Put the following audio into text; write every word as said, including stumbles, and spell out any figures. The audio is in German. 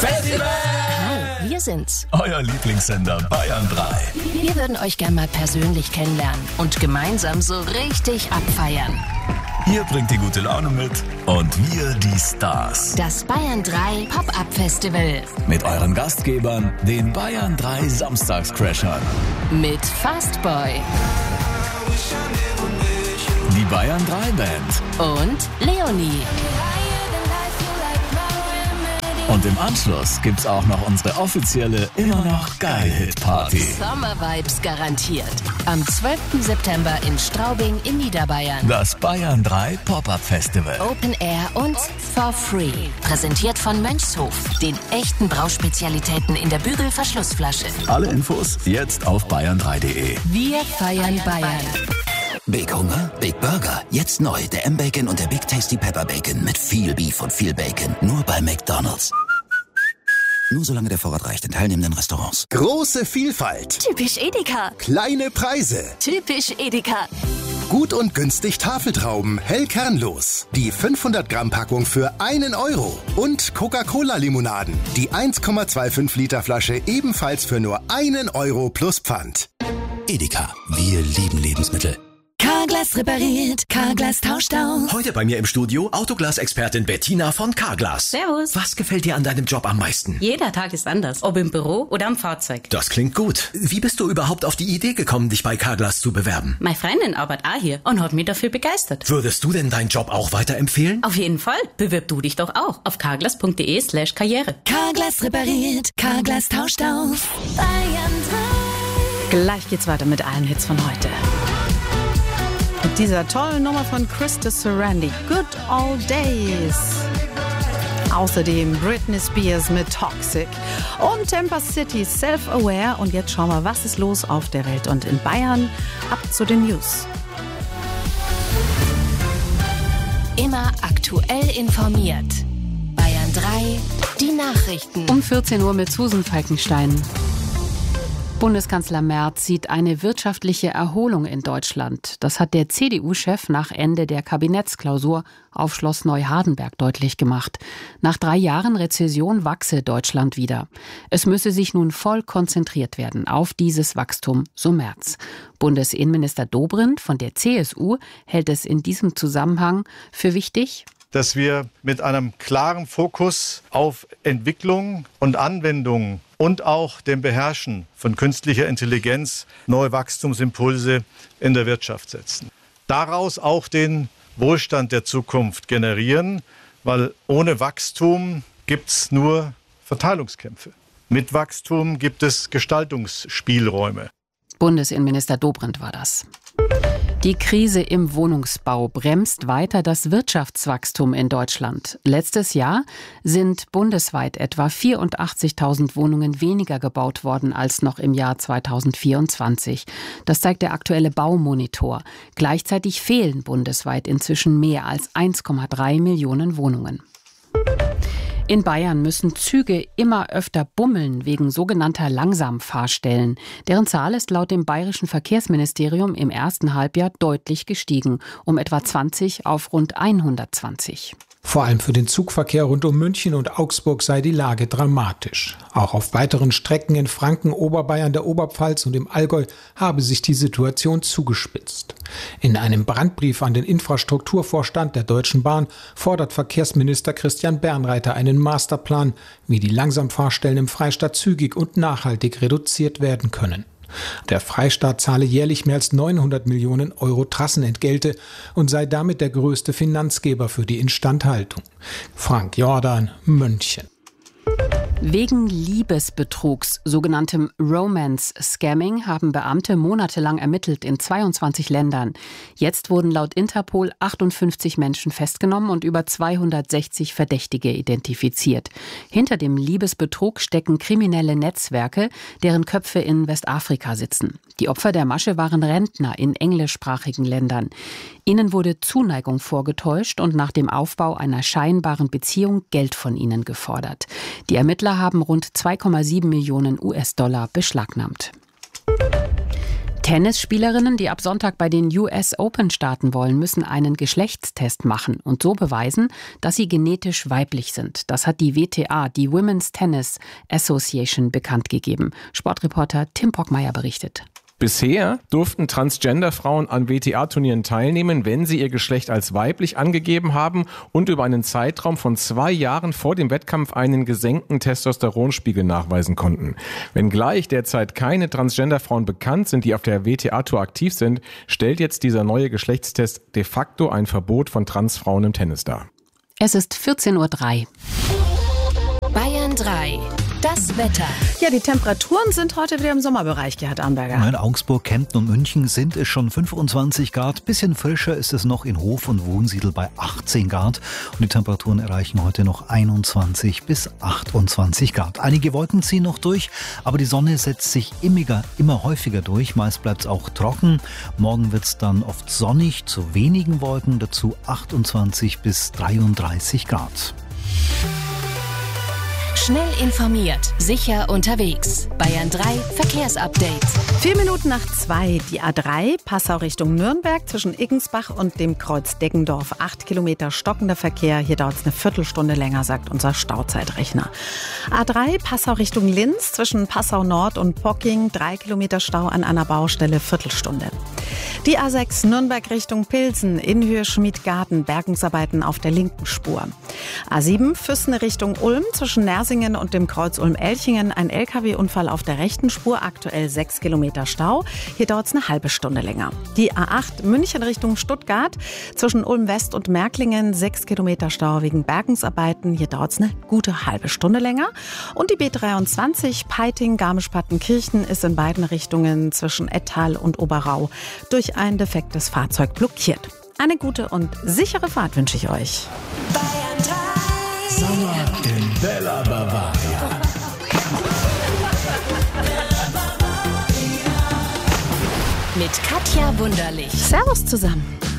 Festival! Hi, wir sind's. Euer Lieblingssender Bayern drei. Wir würden euch gerne mal persönlich kennenlernen und gemeinsam so richtig abfeiern. Ihr bringt die gute Laune mit und wir die Stars. Das Bayern drei Pop-Up Festival. Mit euren Gastgebern, den Bayern drei Samstagscrashern. Mit Fastboy. Die Bayern drei Band. Und Leonie. Und im Anschluss gibt's auch noch unsere offizielle Immer noch geil Hit Party. Sommer-Vibes garantiert. Am zwölften September in Straubing in Niederbayern. Das Bayern drei Pop-Up Festival. Open Air und for free. Präsentiert von Mönchshof, den echten Brauspezialitäten in der Bügelverschlussflasche. Alle Infos jetzt auf bayern drei punkt de. Wir feiern Bayern. Big Hunger? Big Burger. Jetzt neu. Der M-Bacon und der Big Tasty Pepper Bacon mit viel Beef und viel Bacon. Nur bei McDonald's. Nur solange der Vorrat reicht in teilnehmenden Restaurants. Große Vielfalt. Typisch Edeka. Kleine Preise. Typisch Edeka. Gut und günstig Tafeltrauben, hell kernlos. Die fünfhundert Gramm Packung für einen Euro. Und Coca-Cola-Limonaden. Die eins Komma fünfundzwanzig Liter Flasche ebenfalls für nur einen Euro plus Pfand. Edeka. Wir lieben Lebensmittel. Carglass repariert, Carglass tauscht aus. Heute bei mir im Studio Autoglas-Expertin Bettina von Carglass. Servus. Was gefällt dir an deinem Job am meisten? Jeder Tag ist anders, ob im Büro oder am Fahrzeug. Das klingt gut. Wie bist du überhaupt auf die Idee gekommen, dich bei Carglass zu bewerben? Meine Freundin arbeitet auch hier und hat mich dafür begeistert. Würdest du denn deinen Job auch weiterempfehlen? Auf jeden Fall. Bewirb du dich doch auch auf carglass.de slash karriere. Carglass repariert, Carglass tauscht aus. Bayern drei. Gleich geht's weiter mit allen Hits von heute. Mit dieser tollen Nummer von Krista Sarandon, Good Old Days. Außerdem Britney Spears mit Toxic und Tampa City Self-Aware. Und jetzt schauen wir, was ist los auf der Welt und in Bayern. Ab zu den News. Immer aktuell informiert. Bayern drei, die Nachrichten. Um vierzehn Uhr mit Susan Falkenstein. Bundeskanzler Merz sieht eine wirtschaftliche Erholung in Deutschland. Das hat der C D U-Chef nach Ende der Kabinettsklausur auf Schloss Neuhardenberg deutlich gemacht. Nach drei Jahren Rezession wachse Deutschland wieder. Es müsse sich nun voll konzentriert werden auf dieses Wachstum, so Merz. Bundesinnenminister Dobrindt von der C S U hält es in diesem Zusammenhang für wichtig, dass wir mit einem klaren Fokus auf Entwicklung und Anwendung und auch dem Beherrschen von künstlicher Intelligenz neue Wachstumsimpulse in der Wirtschaft setzen. Daraus auch den Wohlstand der Zukunft generieren, weil ohne Wachstum gibt es nur Verteilungskämpfe. Mit Wachstum gibt es Gestaltungsspielräume. Bundesinnenminister Dobrindt war das. Die Krise im Wohnungsbau bremst weiter das Wirtschaftswachstum in Deutschland. Letztes Jahr sind bundesweit etwa vierundachtzigtausend Wohnungen weniger gebaut worden als noch im Jahr zweitausendvierundzwanzig. Das zeigt der aktuelle Baumonitor. Gleichzeitig fehlen bundesweit inzwischen mehr als eins Komma drei Millionen Wohnungen. In Bayern müssen Züge immer öfter bummeln wegen sogenannter Langsamfahrstellen. Deren Zahl ist laut dem bayerischen Verkehrsministerium im ersten Halbjahr deutlich gestiegen, um etwa zwanzig auf rund hundertzwanzig. Vor allem für den Zugverkehr rund um München und Augsburg sei die Lage dramatisch. Auch auf weiteren Strecken in Franken, Oberbayern, der Oberpfalz und im Allgäu habe sich die Situation zugespitzt. In einem Brandbrief an den Infrastrukturvorstand der Deutschen Bahn fordert Verkehrsminister Christian Bernreiter einen Masterplan, wie die Langsamfahrstellen im Freistaat zügig und nachhaltig reduziert werden können. Der Freistaat zahle jährlich mehr als neunhundert Millionen Euro Trassenentgelte und sei damit der größte Finanzgeber für die Instandhaltung. Frank Jordan, München. Wegen Liebesbetrugs, sogenanntem Romance-Scamming, haben Beamte monatelang ermittelt in zweiundzwanzig Ländern. Jetzt wurden laut Interpol achtundfünfzig Menschen festgenommen und über zweihundertsechzig Verdächtige identifiziert. Hinter dem Liebesbetrug stecken kriminelle Netzwerke, deren Köpfe in Westafrika sitzen. Die Opfer der Masche waren Rentner in englischsprachigen Ländern. Ihnen wurde Zuneigung vorgetäuscht und nach dem Aufbau einer scheinbaren Beziehung Geld von ihnen gefordert. Die Ermittler haben rund zwei Komma sieben Millionen U S-Dollar beschlagnahmt. Tennisspielerinnen, die ab Sonntag bei den U S Open starten wollen, müssen einen Geschlechtstest machen und so beweisen, dass sie genetisch weiblich sind. Das hat die W T A, die Women's Tennis Association, bekannt gegeben. Sportreporter Tim Pockmeier berichtet. Bisher durften Transgender-Frauen an W T A-Turnieren teilnehmen, wenn sie ihr Geschlecht als weiblich angegeben haben und über einen Zeitraum von zwei Jahren vor dem Wettkampf einen gesenkten Testosteronspiegel nachweisen konnten. Wenngleich derzeit keine Transgender-Frauen bekannt sind, die auf der W T A-Tour aktiv sind, stellt jetzt dieser neue Geschlechtstest de facto ein Verbot von Transfrauen im Tennis dar. Es ist vierzehn Uhr drei. Bayern drei. Das Wetter. Ja, die Temperaturen sind heute wieder im Sommerbereich, Gerhard Arnberger. In Augsburg, Kempten und München sind es schon fünfundzwanzig Grad. Bisschen frischer ist es noch in Hof und Wunsiedel bei achtzehn Grad. Und die Temperaturen erreichen heute noch einundzwanzig bis achtundzwanzig Grad. Einige Wolken ziehen noch durch, aber die Sonne setzt sich immer, immer häufiger durch. Meist bleibt es auch trocken. Morgen wird es dann oft sonnig, zu wenigen Wolken, dazu achtundzwanzig bis dreiunddreißig Grad. Schnell informiert, sicher unterwegs. Bayern drei Verkehrsupdate. Vier Minuten nach zwei, die A drei, Passau Richtung Nürnberg, zwischen Iggensbach und dem Kreuz Deggendorf. Acht Kilometer stockender Verkehr, hier dauert es eine Viertelstunde länger, sagt unser Stauzeitrechner. A drei, Passau Richtung Linz, zwischen Passau Nord und Pocking, drei Kilometer Stau an einer Baustelle, Viertelstunde. Die A sechs, Nürnberg Richtung Pilsen, in Höhe Schmidgarten, Bergungsarbeiten auf der linken Spur. A sieben, Füssen Richtung Ulm, zwischen Nersingen und dem Kreuz Ulm-Elchingen, ein L K W-Unfall auf der rechten Spur, aktuell sechs Kilometer Stau. Hier dauert es eine halbe Stunde länger. Die A acht, München Richtung Stuttgart, zwischen Ulm-West und Märklingen, sechs Kilometer Stau wegen Bergungsarbeiten. Hier dauert es eine gute halbe Stunde länger. Und die B dreiundzwanzig, Peiting, Garmisch-Partenkirchen, ist in beiden Richtungen zwischen Ettal und Oberrau durch ein defektes Fahrzeug blockiert. Eine gute und sichere Fahrt wünsche ich euch. Sommer in Bella Bavaria. Mit Katja Wunderlich. Servus zusammen.